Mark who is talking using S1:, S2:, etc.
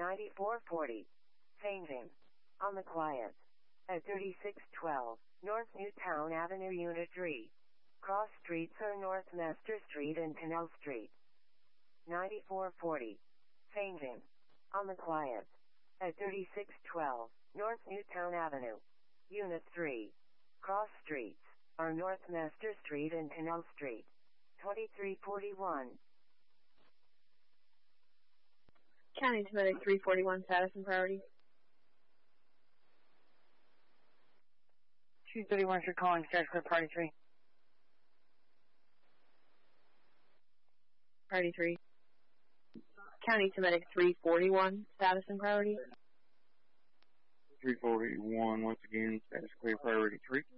S1: 9440. Changing. On the quiet. At 3612, North Newtown Avenue, Unit 3. Cross streets are North Master Street and Canal Street. 9440. Changing. On the quiet. At 3612, North Newtown Avenue. Unit 3. Cross streets are North Master Street and Canal Street. 2341.
S2: County to Medic 341, status and priority.
S3: 231, you're calling, status code party 3.
S2: Priority 3. County to Medic 341, status and priority.
S4: 341, once again, status clear, priority 3.